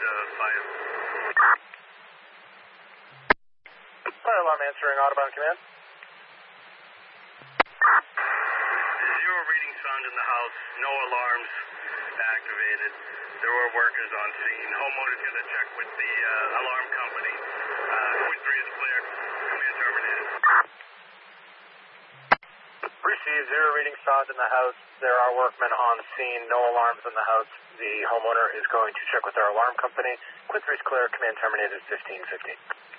fire. Fire alarm answering Audubon Command. Zero readings found in the house. No alarms activated. There were workers on scene. Homeowner's going to check with the alarm company. Point 3 is clear. Command terminated. Received, zero readings found in the house. There are workmen on scene. No alarms in the house. The homeowner is going to check with our alarm company. Point 3 is clear. Command terminated 1550.